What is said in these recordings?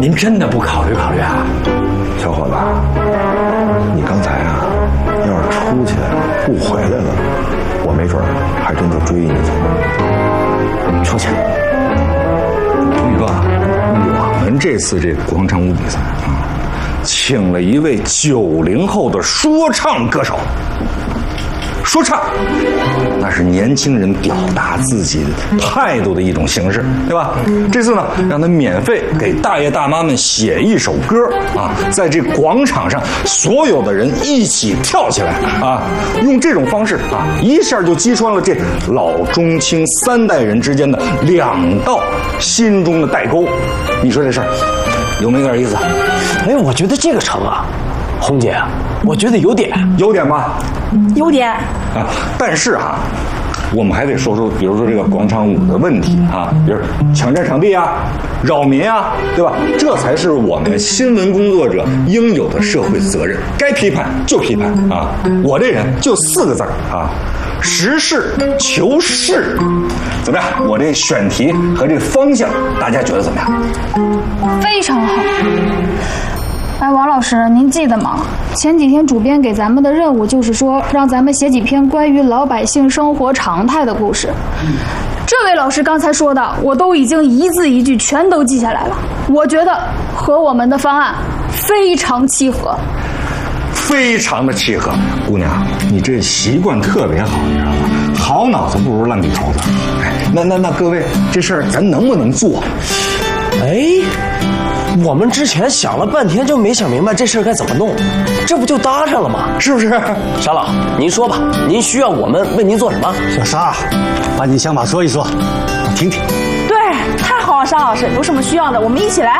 您真的不考虑考虑啊？ 小伙子，你刚才啊，要是出去不回来了，我没准还真就追你去。 出去。 宇哥，我们这次这广场舞比赛啊，请了一位90后的说唱歌手。说唱，那是年轻人表达自己态度的一种形式，对吧？这次呢，让他免费给大爷大妈们写一首歌啊，在这广场上，所有的人一起跳起来啊，用这种方式啊，一下就击穿了这老中青3代人之间的2道心中的代沟。你说这事儿有没有点意思？ 哎，我觉得这个成啊，红姐，我觉得有点吧？ 有点啊，但是啊，我们还得说说，比如说这个广场舞的问题啊，比如抢占场地啊、扰民啊，对吧？这才是我们新闻工作者应有的社会责任，该批判就批判啊！我这人就4个字啊，实事求是。怎么样？我这选题和这个方向，大家觉得怎么样？ 非常好。哎，王老师，您记得吗？前几天主编给咱们的任务就是说，让咱们写几篇关于老百姓生活常态的故事。这位老师刚才说的，我都已经一字一句全都记下来了。我觉得和我们的方案非常契合， 非常的契合。姑娘，你这习惯特别好，你知道吗？好脑子不如烂笔头子。哎，那各位，这事儿咱能不能做？ 哎。我们之前想了半天就没想明白这事儿该怎么弄，这不就搭上了吗？是不是？沙老，您说吧，您需要我们为您做什么？ 小沙，把你想法说一说，我听听。 对，太好了，沙老师，有什么需要的，我们一起来。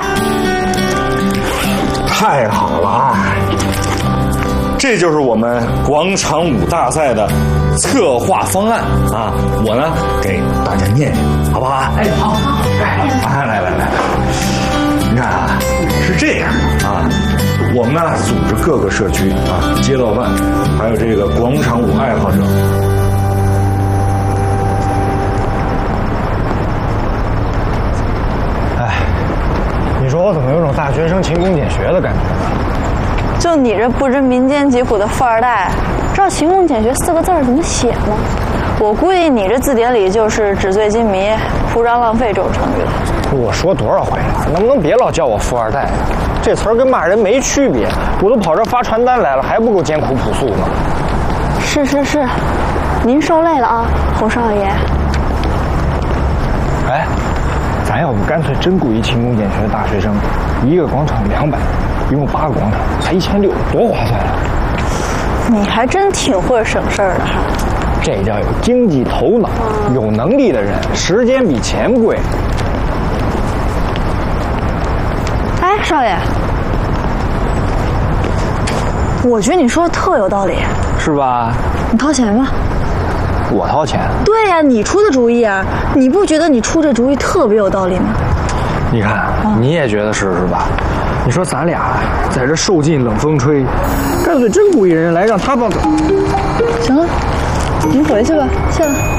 太好了啊！这就是我们广场舞大赛的策划方案啊！我呢给大家念念，好不好？哎，好，来。你看啊，是这样的啊，我们呢组织各个社区啊、街道办，还有这个广场舞爱好者。 哎，你说我怎么有种大学生勤工俭学的感觉呢？ 就你这不知民间疾苦的富二代，知道勤工俭学4个字怎么写吗？我估计你这字典里就是纸醉金迷、铺张浪费这种成语了。 我说多少回了，能不能别老叫我富二代？这词儿跟骂人没区别，我都跑这儿发传单来了，还不够艰苦朴素吗？ 是，您受累了啊，洪少爷。 哎，咱要不干脆真雇一勤工俭学的大学生，一个广场200，一共8个广场，才1600，多划算啊！ 你还真挺会省事儿的哈。 这叫有经济头脑，有能力的人，时间比钱贵。 哎，少爷，我觉得你说的特有道理， 是吧？ 你掏钱吧。 我掏钱？ 对呀，你出的主意啊！你不觉得你出这主意特别有道理吗？ 你看，你也觉得是吧？你说咱俩在这受尽冷风吹，干脆真雇一人来让他帮。 行了，你回去吧，谢了。